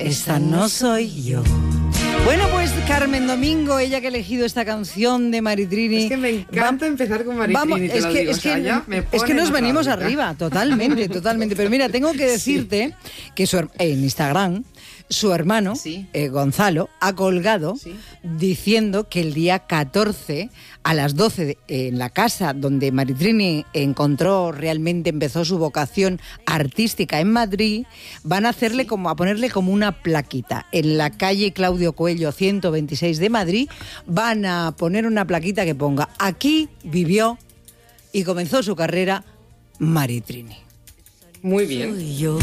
esta no soy yo. Bueno, pues Carmen Domingo, ella que ha elegido esta canción de Maritrini. Es que me encanta empezar con Maritrini, es que nos venimos arriba, totalmente. Pero mira, tengo que decirte que en Instagram su hermano, Gonzalo, ha colgado diciendo que el día 14 a las 12 en la casa donde Maritrini empezó su vocación artística en Madrid, van a hacerle a ponerle como una plaquita. En la calle Claudio Coello 126 de Madrid van a poner una plaquita que ponga: aquí vivió y comenzó su carrera Maritrini. Muy bien. Soy yo.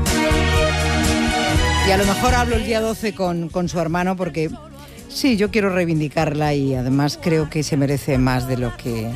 Y a lo mejor hablo el día 12 con su hermano porque sí, yo quiero reivindicarla y además creo que se merece más de lo que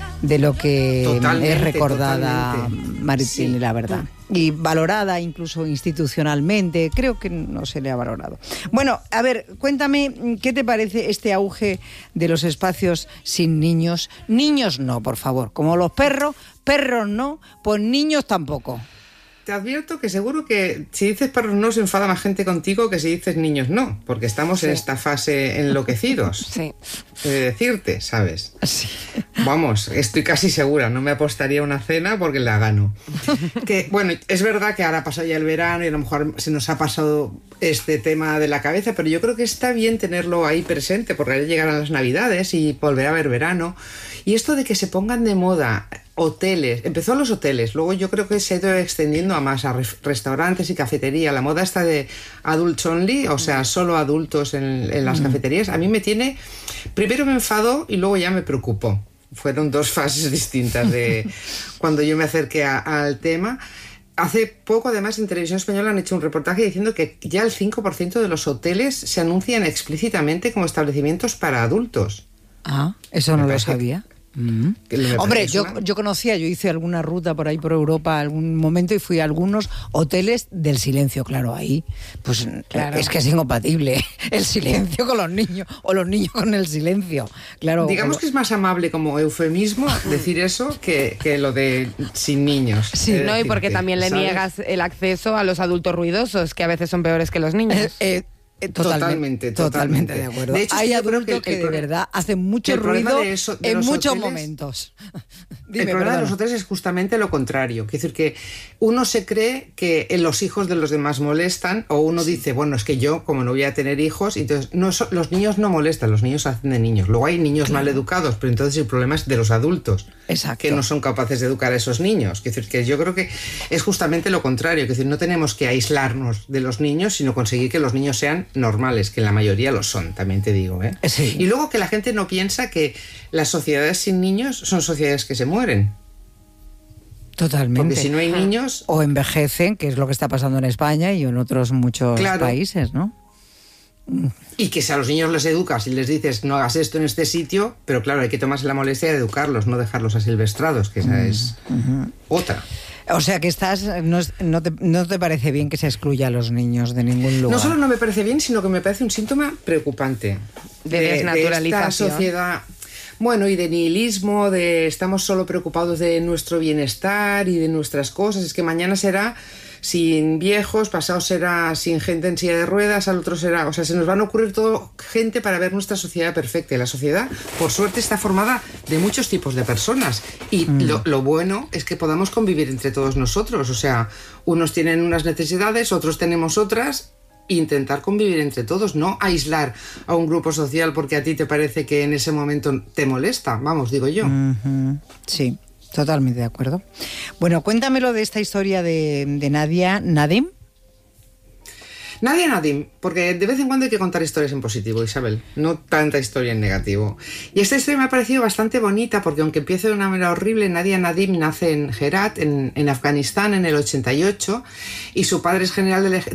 es recordada Maritrini, la verdad. Y valorada incluso institucionalmente, creo que no se le ha valorado. Bueno, a ver, cuéntame, ¿qué te parece este auge de los espacios sin niños? Niños no, por favor, como los perros no, pues niños tampoco. Te advierto que seguro que si dices perros no se enfada más gente contigo que si dices niños no, porque estamos en esta fase enloquecidos. Sí. De decirte, ¿sabes? Sí. Vamos, estoy casi segura, no me apostaría una cena porque la gano. Que bueno, es verdad que ahora ha pasado ya el verano y a lo mejor se nos ha pasado este tema de la cabeza, pero yo creo que está bien tenerlo ahí presente porque ahora llegarán las Navidades y volverá a haber verano. Y esto de que se pongan de moda hoteles, empezó los hoteles, luego yo creo que se ha ido extendiendo a más, a restaurantes y cafetería. La moda esta de adults only, o sea, solo adultos en las cafeterías, a mí me tiene... Primero me enfadó y luego ya me preocupó. Fueron dos fases distintas de cuando yo me acerqué al tema. Hace poco, además, en Televisión Española han hecho un reportaje diciendo que ya el 5% de los hoteles se anuncian explícitamente como establecimientos para adultos. Ah, eso no lo sabía. Hombre, yo conocía, yo hice alguna ruta por ahí por Europa algún momento y fui a algunos hoteles del silencio, claro, ahí pues claro. Es que es incompatible el silencio con los niños o los niños con el silencio, claro. Digamos que es más amable como eufemismo decir eso que lo de sin niños. Sí, no, y porque también le niegas el acceso a los adultos ruidosos, que a veces son peores que los niños. Totalmente de acuerdo. De hecho, hay adultos que de verdad hacen mucho ruido en muchos momentos. El problema de los hoteles es justamente lo contrario. Es decir, que uno se cree que los hijos de los demás molestan, o uno dice, bueno, es que yo, como no voy a tener hijos, entonces los niños no molestan, los niños hacen de niños. Luego hay niños mal educados, pero entonces el problema es de los adultos. Exacto. Que no son capaces de educar a esos niños. Es decir, que yo creo que es justamente lo contrario. Es decir, no tenemos que aislarnos de los niños, sino conseguir que los niños sean normales, que la mayoría lo son, también te digo, ¿eh? Sí. Y luego que la gente no piensa que las sociedades sin niños son sociedades que se mueren. Totalmente. Porque si no hay niños... O envejecen, que es lo que está pasando en España y en otros muchos países, ¿no? Y que si a los niños les educas y les dices no hagas esto en este sitio, pero claro, hay que tomarse la molestia de educarlos, no dejarlos asilvestrados, que esa es otra. O sea que no te parece bien que se excluya a los niños de ningún lugar. No solo no me parece bien, sino que me parece un síntoma preocupante de desnaturalización. De esta sociedad, bueno, y de nihilismo, de estamos solo preocupados de nuestro bienestar y de nuestras cosas. Es que mañana será sin viejos, pasado será sin gente en silla de ruedas, al otro será... O sea, se nos van a ocurrir todo gente para ver nuestra sociedad perfecta. Y la sociedad, por suerte, está formada de muchos tipos de personas. Y lo bueno es que podamos convivir entre todos nosotros. O sea, unos tienen unas necesidades, otros tenemos otras... Intentar convivir entre todos, no aislar a un grupo social porque a ti te parece que en ese momento te molesta. Vamos, digo yo. Sí. Totalmente de acuerdo. Bueno, cuéntamelo de esta historia de Nadia Nadim. Nadia Nadim, porque de vez en cuando hay que contar historias en positivo, Isabel, no tanta historia en negativo. Y esta historia me ha parecido bastante bonita porque aunque empiece de una manera horrible, Nadia Nadim nace en Herat, en Afganistán, en el 88, y su padre es general